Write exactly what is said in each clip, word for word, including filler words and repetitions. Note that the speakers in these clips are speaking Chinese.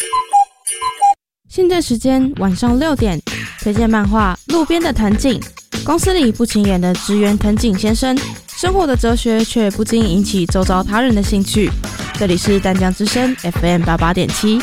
现在时间晚上六点，推荐漫画《路边的藤井》。公司里不起眼的职员藤井先生，生活的哲学却不禁引起周遭他人的兴趣。这里是淡江之声 F M 八八点七。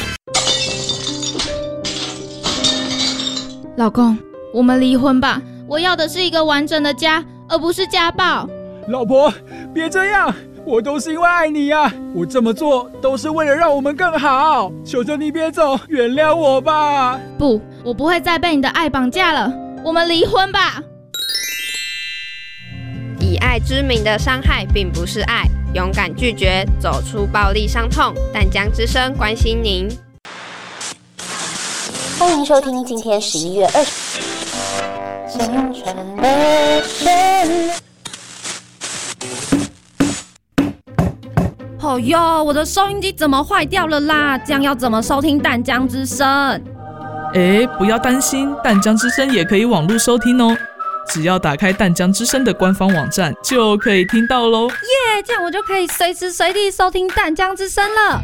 老公，我们离婚吧，我要的是一个完整的家，而不是家暴。 老婆，别这样，我都是因为爱你呀、啊，我这么做都是为了让我们更好，求求你别走，原谅我吧。 不，我不会再被你的爱绑架了，我们离婚吧。 以爱之名的伤害并不是爱，勇敢拒绝，走出暴力伤痛。淡江之声关心您。 欢迎收听今天十一月二十青春的旋哦哟，我的收音机怎么坏掉了啦？这样要怎么收听淡江之声？ 哎，不要担心，淡江之声也可以网络收听哦。只要打开淡江之声的官方网站，就可以听到咯。 耶，这样我就可以随时随地收听淡江之声了。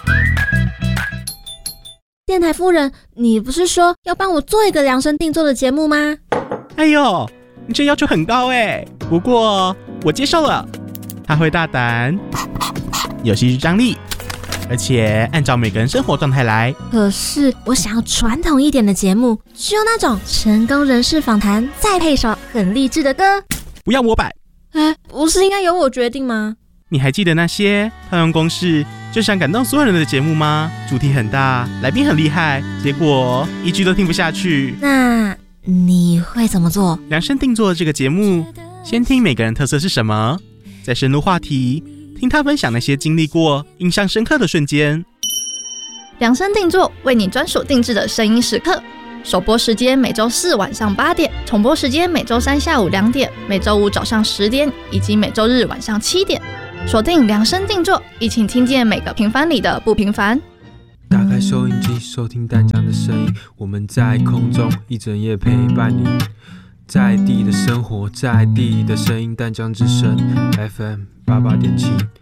电台夫人，你不是说要帮我做一个量身定做的节目吗？ 哎呦，你这要求很高哎，不过我接受了。他会大胆，有戏剧张力，而且按照每个人生活状态来。 可是我想要传统一点的节目，只有那种成功人士访谈，再配首很励志的歌。 不要模板。 哎，不是应该由我决定吗？ 你还记得那些套用公式就想感动所有人的节目吗？主题很大，来宾很厉害，结果一句都听不下去。 那你会怎么做？ 量身定做这个节目，先听每个人特色是什么，再深入话题，听他分享那些经历过印象深刻的瞬间。 量身定做，为你专属定制的声音时刻。首播时间每周四晚上八点，重播时间每周三下午两点，每周五早上十点，以及每周日晚上七点。锁定量身定做，一起听见每个平凡里的不平凡。 打开收音机，收听淡江的声音，我们在空中一整夜陪伴你。在地的生活，在地的声音，淡江之声 F M 八八点七。